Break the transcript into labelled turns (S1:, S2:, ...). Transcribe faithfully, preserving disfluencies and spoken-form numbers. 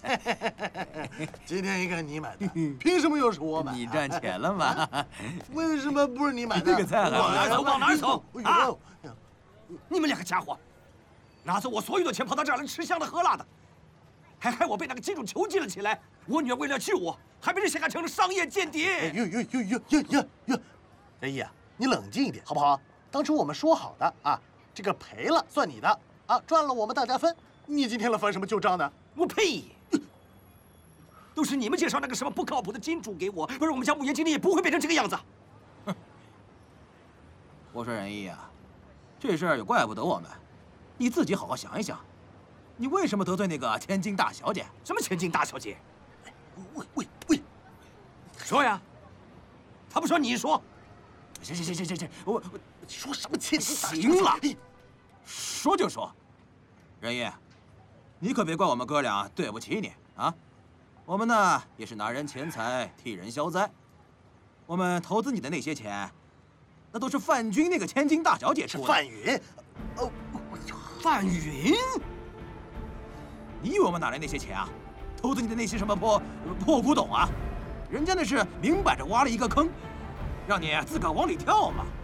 S1: 今天应该你买单，凭什么又是我买？
S2: 你赚钱了吗？
S1: 为什么不是你买
S2: 这
S1: 单？
S2: 个菜还
S3: 往哪儿走？往哪儿走？啊！
S1: 啊！
S3: 你们两个家伙，拿走我所有的钱，跑到这儿来吃香的喝辣的，还害我被那个金主囚禁了起来。我女儿为了救我，还被人陷害成了商业间谍。
S1: 哟哟哟哟哟哟哟！仁义啊，你冷静一点好不好？当初我们说好的啊，这个赔了算你的啊，赚了我们大家分。你今天来翻什么旧账呢？
S3: 我呸！都是你们介绍那个什么不靠谱的金主给我，不然我们家牧业今天也不会变成这个样子。
S2: 哼！我说仁义啊，这事儿也怪不得我们，你自己好好想一想，你为什么得罪那个千金大小姐？
S3: 什么千金大小姐？
S1: 喂喂喂，
S3: 说呀！他不说你说。
S2: 行行行行行行，我我
S1: 说什么千金大小姐？
S2: 行了，说就说。仁义，你可别怪我们哥俩对不起你啊！我们呢也是拿人钱财替人消灾。我们投资你的那些钱，那都是范军那个千金大小姐出的。
S1: 范云，哦，
S3: 范云，
S2: 你以为我们哪来那些钱啊？投资你的那些什么破破古董啊？人家那是明摆着挖了一个坑，让你自个儿往里跳嘛。